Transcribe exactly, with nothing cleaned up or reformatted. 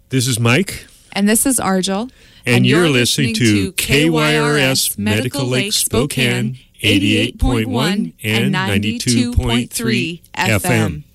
This is Mike. And this is Arjel. And, and you're, you're listening, listening to K Y R S Medical Lake Spokane, eighty-eight point one and ninety-two point three F M.